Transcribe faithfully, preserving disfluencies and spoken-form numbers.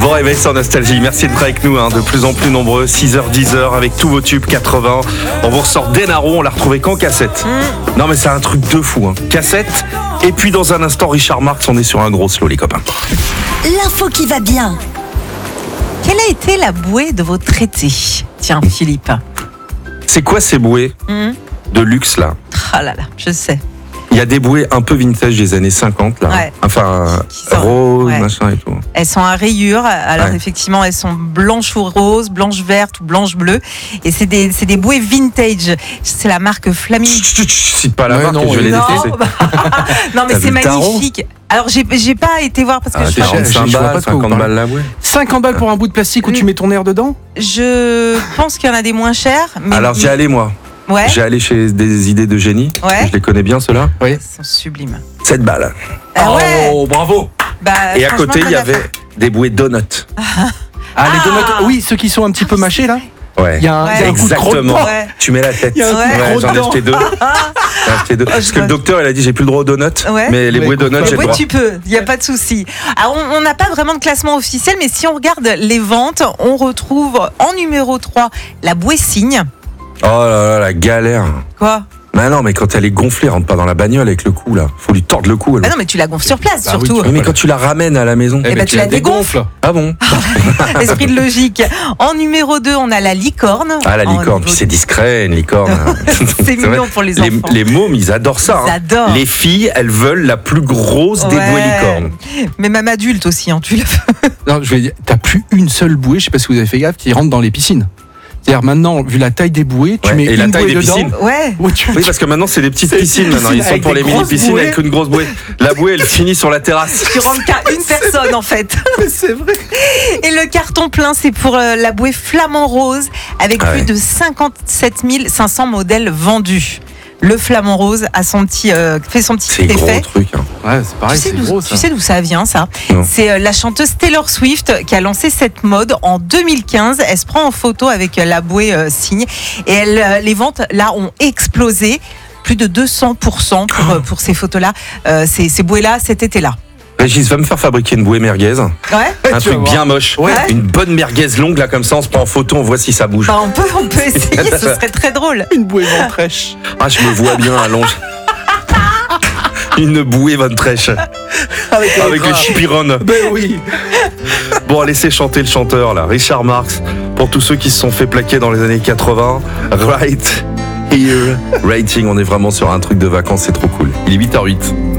Bon réveil sur Nostalgie, merci d'être avec nous, hein, de plus en plus nombreux, six heures dix heures avec tous vos tubes quatre-vingts. On vous ressort Denaro, on l'a retrouvé qu'en cassette. Mm. Non mais c'est un truc de fou, hein. Cassette, et puis dans un instant Richard Marx, on est sur un gros slow les copains. L'info qui va bien. Quelle a été la bouée de votre été ? Tiens Philippe. C'est quoi ces bouées mm. de luxe là ? Ah là là, je sais. Il y a des bouées un peu vintage des années cinquante, là. Ouais. Enfin, sont, rose, ouais. machin et tout. Elles sont à rayures. Alors, ouais. effectivement, elles sont blanches ou roses, blanches vertes ou blanches bleues. Et c'est des, c'est des bouées vintage. C'est la marque Flamingo. Cite pas la ouais, marque, non, je vais les non, détester. non, mais c'est magnifique. Alors, j'ai, j'ai pas été voir parce que ah, je quarante-cinq je balles, pas cinquante balles la bouée. cinquante balles pour un bout de plastique où tu mets ton air dedans ? Je pense qu'il y en a des moins chers. Mais alors, j'y allais, moi. Ouais. J'ai allé chez des idées de génie. Ouais. Je les connais bien, ceux-là. Oui. Ils sont sublimes. sept balles. Ah ouais. Oh, bravo. Bah, et à côté, il y avait des bouées donuts. Ah, ah, les donuts, oui, ceux qui sont un petit peu mâchés, là. Ouais. Il y a un, ouais. il y a un coup de crotte dedans. Ouais. Tu mets la tête. Il y a un ouais. coup de Ouais, crotte j'en ai dedans. acheté deux. J'en ai acheté deux. Parce que le docteur, il a dit j'ai plus le droit aux donuts. Ouais. Mais les Mais bouées donuts, j'ai le Oui, droit. tu peux, il n'y a pas de souci. Alors, on n'a pas vraiment de classement officiel, mais si on regarde les ventes, on retrouve en numéro trois la bouée cygne. Oh là là, la galère. Quoi ? Bah non, mais quand elle est gonflée, elle rentre pas dans la bagnole avec le cou là. Faut lui tordre le cou. Elle. Ah non, mais tu la gonfles sur place, Bah oui, surtout. Oui, mais quand tu la ramènes à la maison. Eh ben, tu la dégonfles. Ah bon? Esprit de logique. En numéro deux, on a la licorne. Ah, la En licorne, puis niveau- c'est discret, une licorne. C'est mignon vrai. pour les les, enfants. les mômes, ils adorent ça. Ils hein. adorent. Les filles, elles veulent la plus grosse des Ouais. bouées licornes. Mais même adulte aussi, hein, tu le Non, je vais dire, t'as plus une seule bouée, je sais pas si vous avez fait gaffe, qui rentre dans les piscines. C'est-à-dire maintenant, vu la taille des bouées, tu Ouais, mets et une la taille bouée des dedans. piscines. Ouais. Ouais, tu- Oui, parce que maintenant, c'est des petites C'est des piscines maintenant. Ils sont piscines pour les avec des mini piscines grosses avec une grosse bouée. La bouée, elle finit sur la terrasse. Tu rentres qu'à une personne, en fait. c'est vrai. Et le carton plein, c'est pour euh, la bouée flamant rose, avec Ah plus ouais. de cinquante-sept mille cinq cents modèles vendus. Le flamant rose a son petit, euh, fait son petit C'est gros effet. truc. Hein. Ouais, c'est pareil, tu sais c'est d'où, gros tu ça. sais d'où ça vient, ça ? Non. C'est euh, la chanteuse Taylor Swift qui a lancé cette mode en deux mille quinze. Elle se prend en photo avec euh, la bouée euh, cygne. Et elle, euh, les ventes, là, ont explosé. Plus de deux cents pour cent pour, euh, pour ces photos-là, euh, ces, ces bouées-là, cet été-là. Régis va me faire fabriquer une bouée merguez. Ouais. Un tu truc vas voir. bien moche. Ouais. Une bonne merguez longue, là, comme ça, on se prend en photo, on voit si ça bouge. Bah, on peut, on peut essayer, ce serait très drôle. Une bouée ventrèche. Ah, je me vois bien allongé. Une bouée Van Trèche. Avec, Avec le chipiron. Ben oui. Bon, laissez chanter le chanteur, là. Richard Marx. Pour tous ceux qui se sont fait plaquer dans les années quatre-vingts. Right here. Rating, on est vraiment sur un truc de vacances, c'est trop cool. Il est huit heures zéro huit.